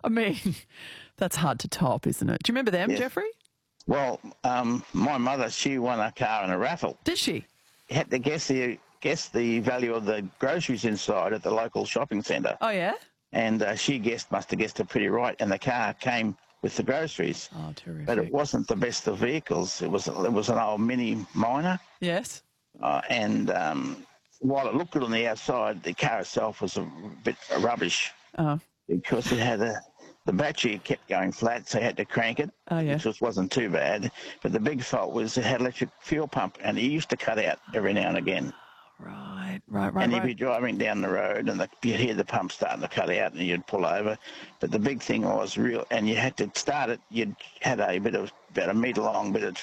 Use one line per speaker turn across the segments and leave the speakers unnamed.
I mean, that's hard to top, isn't it? Do you remember them,
Yes.
Jeffrey?
Well, my mother, she won a car in a raffle.
Did she?
You had to guess the value of the groceries inside at the local shopping centre.
Oh, yeah?
And she must have guessed it pretty right, and the car came with the groceries.
Oh, terrific.
But it wasn't the best of vehicles. It was an old Mini Minor,
Yes.
and while it looked good on the outside, the car itself was a bit rubbish
Oh,
because it had the battery kept going flat, so you had to crank it,
Oh, yeah.
which wasn't too bad. But the big fault was it had electric fuel pump, and it used to cut out every now and again.
right.
And you'd be driving down the road and you'd hear the pump starting to cut out and you'd pull over. But the big thing was and you had to start it, you had about a metre long bit of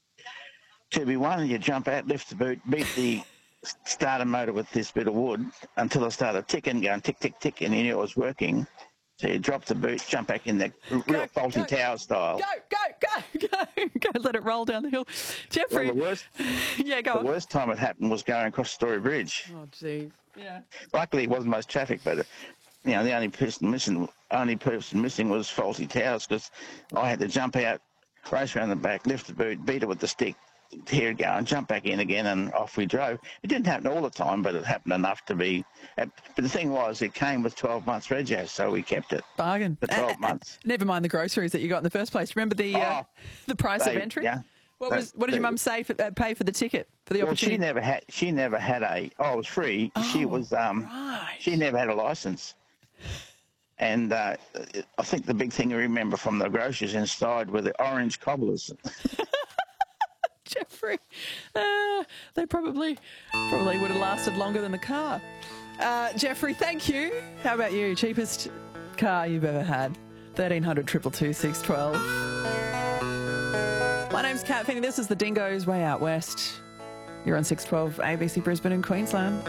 2B1, and you jump out, lift the boot, beat the starter motor with this bit of wood until it started ticking, going tick, tick, tick, and you knew it was working. So you drop the boot, jump back in the real faulty tower style.
Go, let it roll down the hill. Jeffrey.
Well,
Yeah, go
the
on.
worst time it happened was going across Story Bridge.
Oh, gee. Yeah.
Luckily, it wasn't much traffic, but the only person missing was faulty towers, because I had to jump out, race around the back, lift the boot, beat it with the stick, hear it go, and jump back in again, and off we drove. It didn't happen all the time, but it happened enough to be. But the thing was, it came with 12 months rego, so we kept it
Bargain.
for 12 months.
Never mind the groceries that you got in the first place. Remember the price of entry?
Yeah.
What did your mum say pay for the ticket for the
Well,
opportunity?
she never had it was free. She was
right.
she never had a license. And I think the big thing I remember from the groceries inside were the orange cobblers.
Jeffrey, they probably would have lasted longer than the car. Jeffrey, thank you. How about you? Cheapest car you've ever had? 1300 222 612. My name's Kat Finney. This is the Dingoes Way Out West. You're on 612 ABC Brisbane in Queensland.